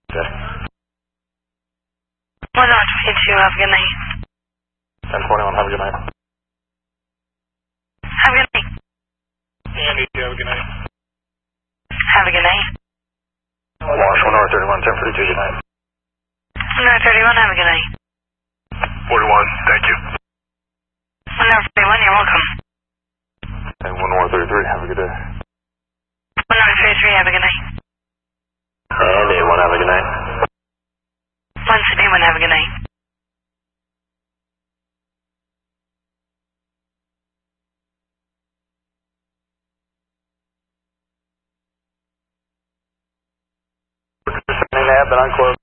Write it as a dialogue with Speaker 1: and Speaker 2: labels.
Speaker 1: Okay.
Speaker 2: 1022, have a good night.
Speaker 1: 1041, have a good night.
Speaker 2: Have a good night.
Speaker 1: Andy, have a good night.
Speaker 2: Have a good night.
Speaker 1: Wash 1 hour 31, 1042, good night.
Speaker 2: 131, have a good night.
Speaker 1: 41, thank you.
Speaker 2: 131, you're welcome.
Speaker 1: And 1133, have a good day.
Speaker 2: 133, have a good night.
Speaker 1: And 81, have a good night.
Speaker 2: 171, have a good night.
Speaker 1: Have been unclosed.